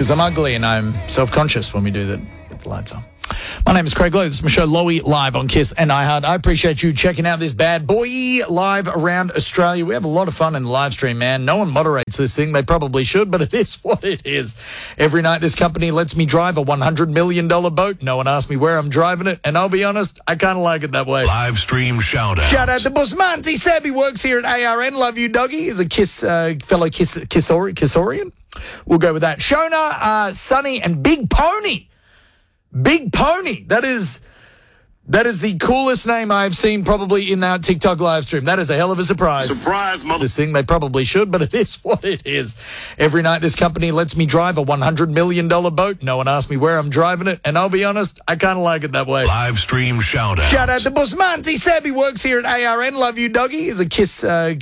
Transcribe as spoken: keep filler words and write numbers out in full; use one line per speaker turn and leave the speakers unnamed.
because I'm ugly and I'm self-conscious when we do that with the lights on. My name is Craig Lowe. This is my show, Lowy, live on Kiss and iHeart. I appreciate you checking out this bad boy live around Australia. We have a lot of fun in the live stream, man. No one moderates this thing. They probably should, but it is what it is. Every night this company lets me drive a one hundred million dollars boat. No one asked me where I'm driving it, and I'll be honest, I kind of like it that way.
Live stream shout-out.
Shout out to Busmanti. Sabby works here at A R N. Love you, doggy. He's a Kiss, uh, fellow Kiss, Kissori, Kissorian. We'll go with that. Shona, uh, Sunny, and Big Pony. Big Pony. That is that is the coolest name I've seen probably in that TikTok live stream. That is a hell of a surprise.
Surprise, mother.
This thing, they probably should, but it is what it is. Every night this company lets me drive a one hundred million dollars boat. No one asked me where I'm driving it, and I'll be honest, I kind of like it that way.
Live stream shout-out.
Shout out to Busmanti. Sabby works here at A R N. Love you, doggy. He's a Kiss, uh,